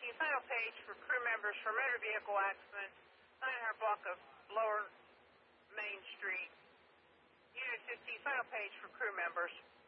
15, final page for crew members for motor vehicle accident, 900 block of Lower Main Street. Unit 15, final page for crew members.